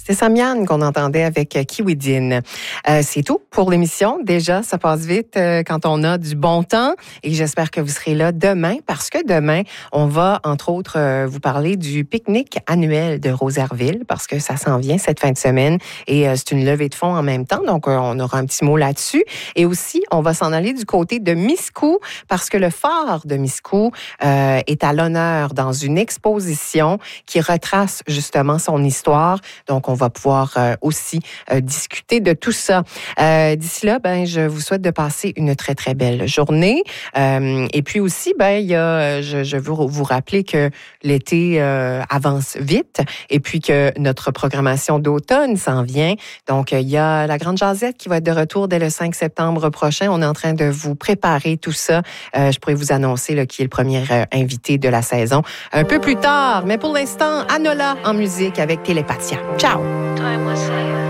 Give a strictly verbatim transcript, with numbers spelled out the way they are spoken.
C'est Samian qu'on entendait avec Kiwidin. Euh, c'est tout pour l'émission. Déjà, ça passe vite euh, quand on a du bon temps et j'espère que vous serez là demain parce que demain, on va entre autres euh, vous parler du pique-nique annuel de Rosaireville parce que ça s'en vient cette fin de semaine et euh, c'est une levée de fonds en même temps. Donc, euh, on aura un petit mot là-dessus. Et aussi, on va s'en aller du côté de Miscou parce que le phare de Miscou euh, est à l'honneur dans une exposition qui retrace justement son histoire. Donc, on va pouvoir euh, aussi euh, discuter de tout ça. Euh, d'ici là, ben, je vous souhaite de passer une très, très belle journée. Euh, et puis aussi, ben, il y a, je, je veux vous rappeler que l'été euh, avance vite et puis que notre programmation d'automne s'en vient. Donc, il y a la Grande Jazette qui va être de retour dès le cinq septembre prochain. On est en train de vous préparer tout ça. Euh, je pourrais vous annoncer là, qui est le premier euh, invité de la saison un peu plus tard. Mais pour l'instant, Anola en musique avec Télépathia. Ciao! Toi et moi, c'est